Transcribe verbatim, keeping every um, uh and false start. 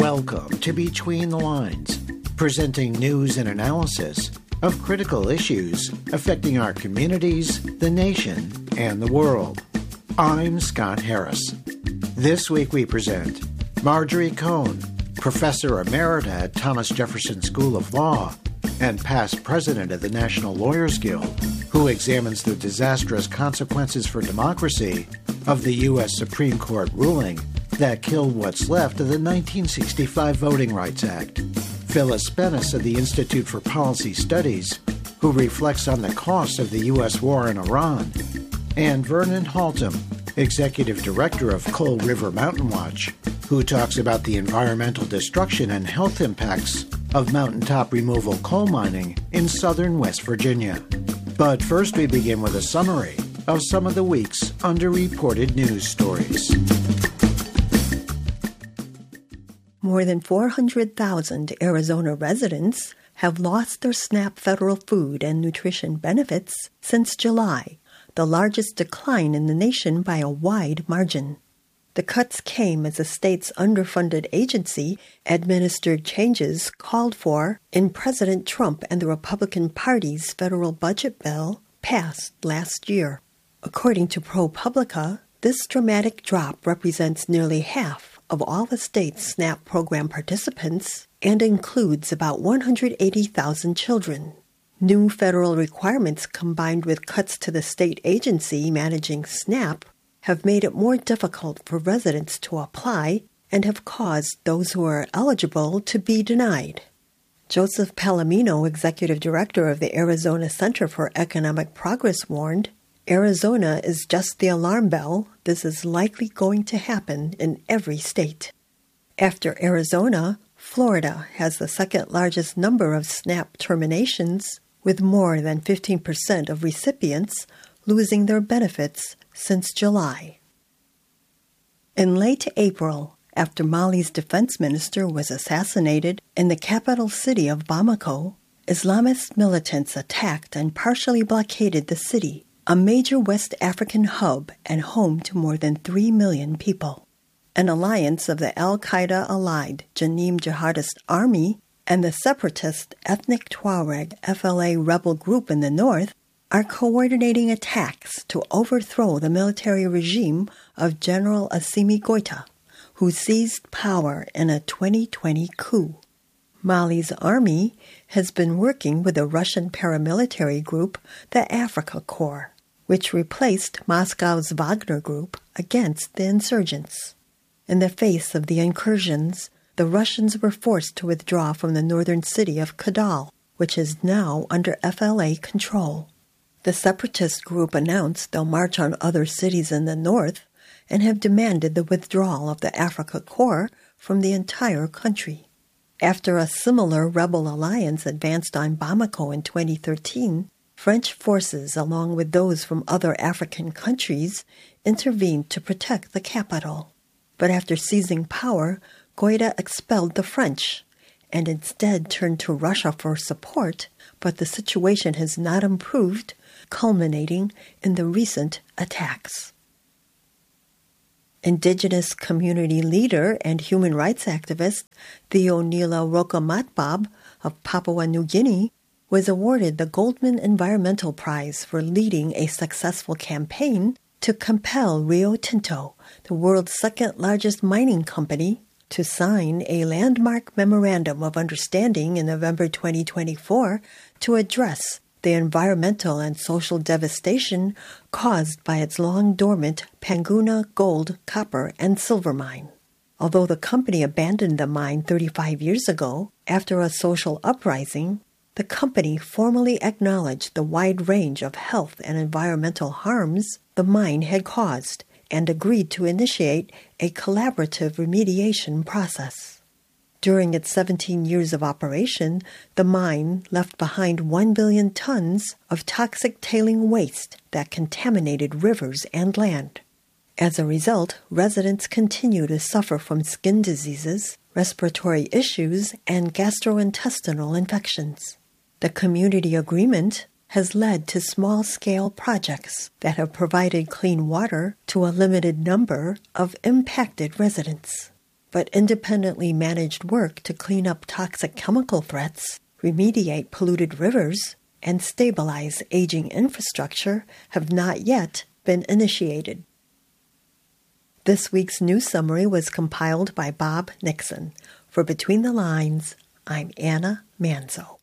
Welcome to Between the Lines, presenting news and analysis of critical issues affecting our communities, the nation, and the world. I'm Scott Harris. This week we present Marjorie Cohn, Professor Emerita at Thomas Jefferson School of Law and past president of the National Lawyers Guild, who examines the disastrous consequences for democracy of the U S Supreme Court ruling that killed what's left of the nineteen sixty-five Voting Rights Act. Phyllis Bennis of the Institute for Policy Studies, who reflects on the costs of the U S war in Iran, and Vernon Haltom, Executive Director of Coal River Mountain Watch, who talks about the environmental destruction and health impacts of mountaintop removal coal mining in southern West Virginia. But first we begin with a summary of some of the week's underreported news stories. More than four hundred thousand Arizona residents have lost their SNAP federal food and nutrition benefits since July, the largest decline in the nation by a wide margin. The cuts came as the state's underfunded agency administered changes called for in President Trump and the Republican Party's federal budget bill passed last year. According to ProPublica, this dramatic drop represents nearly half of all the state's SNAP program participants and includes about one hundred eighty thousand children. New federal requirements combined with cuts to the state agency managing SNAP have made it more difficult for residents to apply and have caused those who are eligible to be denied. Joseph Palomino, Executive Director of the Arizona Center for Economic Progress, warned, Arizona is just the alarm bell. This is likely going to happen in every state. After Arizona, Florida has the second largest number of SNAP terminations, with more than fifteen percent of recipients losing their benefits since July. In late April, after Mali's defense minister was assassinated in the capital city of Bamako, Islamist militants attacked and partially blockaded the city, a major West African hub and home to more than three million people. An alliance of the al-Qaeda-allied Janim Jihadist Army and the separatist ethnic Tuareg F L A rebel group in the north are coordinating attacks to overthrow the military regime of General Assimi Goïta, who seized power in a twenty twenty coup. Mali's army has been working with the Russian paramilitary group, the Afrika Korps, which replaced Moscow's Wagner group against the insurgents. In the face of the incursions, the Russians were forced to withdraw from the northern city of Kidal, which is now under F L A control. The separatist group announced they'll march on other cities in the north and have demanded the withdrawal of the Afrika Korps from the entire country. After a similar rebel alliance advanced on Bamako in twenty thirteen, French forces, along with those from other African countries, intervened to protect the capital. But after seizing power, Goïta expelled the French and instead turned to Russia for support, but the situation has not improved, culminating in the recent attacks. Indigenous community leader and human rights activist Theonila Roka-Matbab of Papua New Guinea was awarded the Goldman Environmental Prize for leading a successful campaign to compel Rio Tinto, the world's second-largest mining company, to sign a landmark memorandum of understanding in November twenty twenty-four to address the environmental and social devastation caused by its long-dormant Panguna gold, copper, and silver mine. Although the company abandoned the mine thirty-five years ago after a social uprising, the company formally acknowledged the wide range of health and environmental harms the mine had caused and agreed to initiate a collaborative remediation process. During its seventeen years of operation, the mine left behind one billion tons of toxic tailing waste that contaminated rivers and land. As a result, residents continue to suffer from skin diseases, respiratory issues, and gastrointestinal infections. The community agreement has led to small-scale projects that have provided clean water to a limited number of impacted residents. but independently managed work to clean up toxic chemical threats, remediate polluted rivers, and stabilize aging infrastructure have not yet been initiated. This week's news summary was compiled by Bob Nixon. For Between the Lines, I'm Anna Manzo.